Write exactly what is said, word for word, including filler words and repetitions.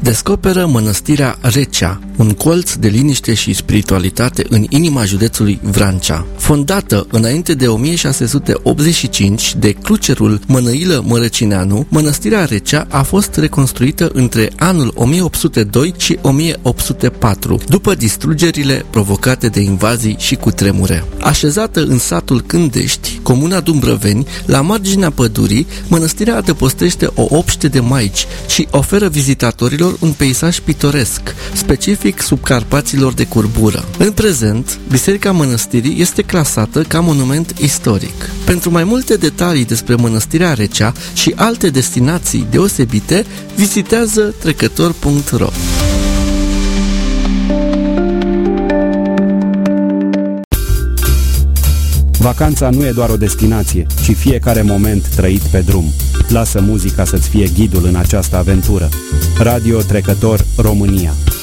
descoperă mănăstirea Recea, un colț de liniște și spiritualitate în inima județului Vrancea. Fondată înainte de o mie șase sute optzeci și cinci de clucerul Mănăilă Mărăcineanu, mănăstirea Recea a fost reconstruită între anul o mie opt sute doi și o mie opt sute patru, după distrugerile provocate de invazii și cutremure. Așezată în satul Cândești, comuna Dumbrăveni, la marginea pădurii, mănăstirea adăpostește o obște de maici și oferă vizitatorilor un peisaj pitoresc, specific subcarpaților de curbură. În prezent, Biserica Mănăstirii este clasată ca monument istoric. Pentru mai multe detalii despre Mănăstirea Recea și alte destinații deosebite, vizitează trecător punct ro. Vacanța nu e doar o destinație, ci fiecare moment trăit pe drum. Lasă muzica să-ți fie ghidul în această aventură. Radio Trecător România.